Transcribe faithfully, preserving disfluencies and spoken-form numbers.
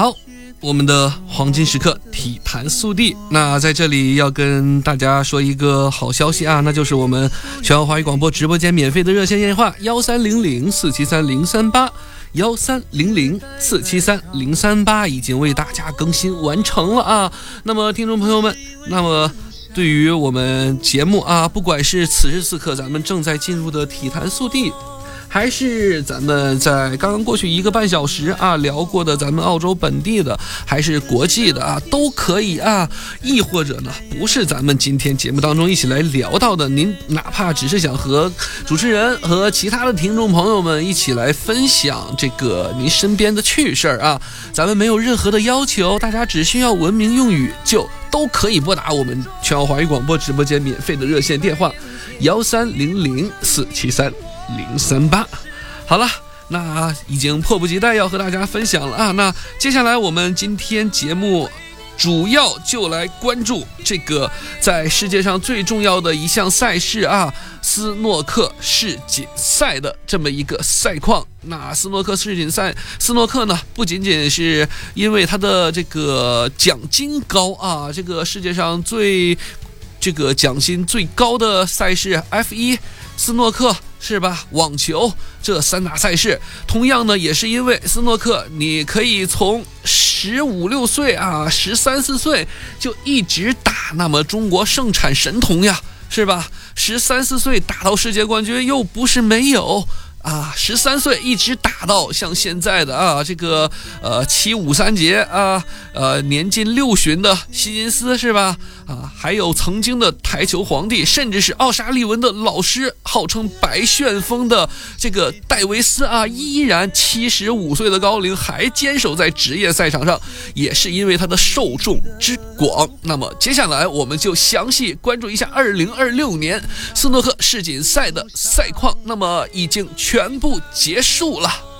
好，我们的黄金时刻体坛速递，那在这里要跟大家说一个好消息啊，那就是我们全国华语广播直播间免费的热线电话幺三零零四七三零三八幺三零零四七三零三八已经为大家更新完成了啊。那么听众朋友们，那么对于我们节目啊，不管是此时此刻咱们正在进入的体坛速递，还是咱们在刚刚过去一个半小时啊聊过的咱们澳洲本地的，还是国际的啊，都可以啊。亦或者呢，不是咱们今天节目当中一起来聊到的，您哪怕只是想和主持人和其他的听众朋友们一起来分享这个您身边的趣事儿啊，咱们没有任何的要求，大家只需要文明用语就都可以拨打我们全国华语广播直播间免费的热线电话幺三零零四七三零三八。好了，那已经迫不及待要和大家分享了啊。那接下来我们今天节目主要就来关注这个在世界上最重要的一项赛事啊，斯诺克世锦赛的这么一个赛况。那斯诺克世锦赛，斯诺克呢不仅仅是因为它的这个奖金高啊，这个世界上最这个奖金最高的赛事 F 一 斯诺克是吧，网球这三大赛事，同样呢也是因为斯诺克你可以从十五六岁啊十三四岁就一直打，那么中国盛产神童呀是吧，十三四岁打到世界冠军又不是没有啊，十三岁一直打到像现在的啊这个呃七五三杰啊，呃年近六旬的希金斯是吧，啊还有曾经的台球皇帝，甚至是奥沙利文的老师，号称白旋风的这个戴维斯啊，依然七十五岁的高龄还坚守在职业赛场上，也是因为他的受众之广。那么接下来我们就详细关注一下二零二六年斯诺克世锦赛的赛况，那么已经全部结束了。